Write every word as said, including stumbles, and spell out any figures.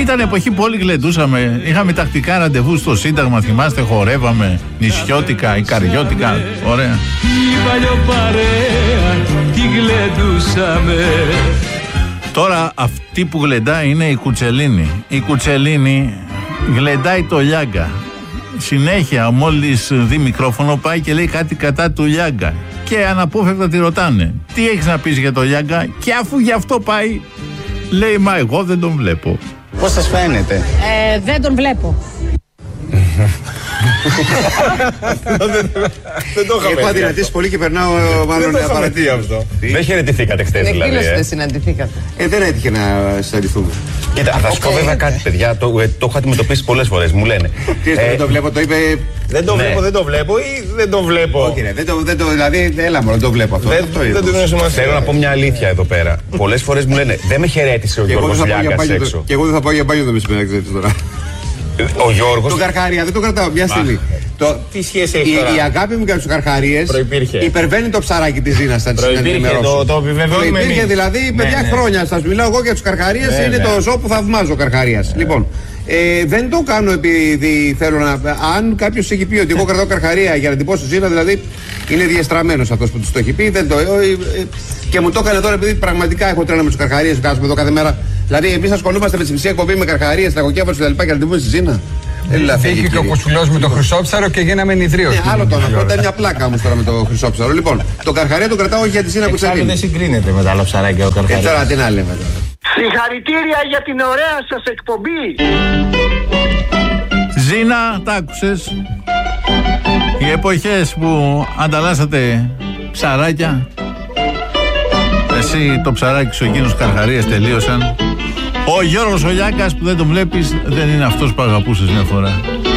Ήταν εποχή που όλοι γλεντούσαμε. Είχαμε τακτικά ραντεβού στο Σύνταγμα, θυμάστε, χορεύαμε νησιώτικα, ικαριώτικα. Ωραία. Η παλιοπαρέα, τι γλεντούσαμε. Τώρα αυτή που γλεντάει είναι η Κουτσελίνη. Η Κουτσελίνη γλεντάει το Λιάγκα. Συνέχεια μόλις δει μικρόφωνο πάει και λέει κάτι κατά του Λιάγκα. Και αναπόφευκτα τη ρωτάνε, τι έχεις να πεις για το Λιάγκα? Και αφού γι' αυτό πάει, λέει, μα εγώ δεν τον βλέπω. Πώς σας φαίνεται? Ε, δεν τον βλέπω. Δεν το είχαμε. Έχω αδυνατήσει πολύ και περνάω μάλλον να παρατηρεί αυτό. Δεν χαιρετηθήκατε χθες δηλαδή? Δεν συναντηθήκατε. Ε, δεν έτυχε να συναντηθούμε. Κοίτα, θα σου πω βέβαια κάτι, παιδιά. Το έχω αντιμετωπίσει πολλές φορές. Μου λένε. Τι δεν το βλέπω, το είπε. Δεν το βλέπω, δεν το βλέπω ή δεν το βλέπω. Όχι, δεν το. Δηλαδή, έλα μόνο, το βλέπω αυτό. Θέλω να πω μια αλήθεια εδώ πέρα. Πολλές φορές μου λένε, δεν με χαιρέτησε ο Γιώργος Λιάγκας έξω. Και εγώ δεν θα πάω για μπάνιο το μεσημέρι, ξέρετε τώρα. Ο Γιώργος. Τον Καρχαρία δεν τον κρατάω μια στιγμή. Το, τι σχέση έχει τώρα? Η, η αγάπη μου για τους Καρχαρίες υπερβαίνει το ψαράκι της Ζήνας. Θα τις ενημερώσω. Το επιβεβαιώνουμε. Υπήρχε δηλαδή, παιδιά, ναι, ναι. χρόνια. Σας μιλάω εγώ για τους Καρχαρίες. Ναι, είναι ναι. το ζώο που θαυμάζω ο Καρχαρίας. Ναι. Λοιπόν, ε, δεν το κάνω επειδή θέλω να. Αν κάποιος έχει πει ότι εγώ κρατάω Καρχαρία για να την πω στη Ζήνα, δηλαδή είναι διεστραμμένος αυτός που της το έχει πει. Δεν το, ε, ε, και μου το έκανε τώρα επειδή πραγματικά έχω τρένα με τους Καρχαρίες. Βγάζουμε εδώ κάθε μέρα. Δηλαδή, εμείς ασχολούμαστε με τη μισή εκπομπή με Καρχαρίες, τραγωκέφαλους κτλ. Και να την πούμε στη Ζήνα. Είχε και ο Κοσουλός με το Χρυσόψαρο και γίναμε νηδρίο. Ναι, άλλο το αυτό. Ήταν μια πλάκα όμως τώρα με το Χρυσόψαρο. Λοιπόν, το Καρχαρία το κρατάω όχι για τη Ζήνα Κουτσελίνη. Δεν συγκρίνεται με τα άλλα ψαράκια ο Καρχαρίας. Και τώρα τι να λέμε τώρα. Συγχαρητήρια για την ωραία σας εκπομπή. Ζήνα, τ' άκουσες? Οι εποχές που ανταλλάσσατε ψαράκια, εσύ το ψαράκι σου, εκείνος Καρχαρίας, τελείωσαν. Ο Γιώργος ο Λιάγκας που δεν τον βλέπεις δεν είναι αυτός που αγαπούσες μια φορά.